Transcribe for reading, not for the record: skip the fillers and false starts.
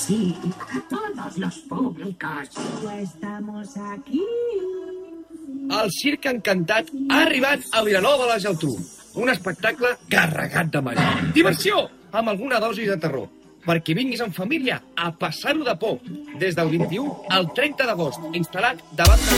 sí, todos los públicos. Estamos aquí. El Circ Encantat ha arribat a Vilanova de la Geltrú. Un espectacle carregat de màgia. Diversió, amb alguna dosi de terror. Perquè vinguis en família a passar-ho de por. Des del 21 al 30 d'agost, instal·lat davant de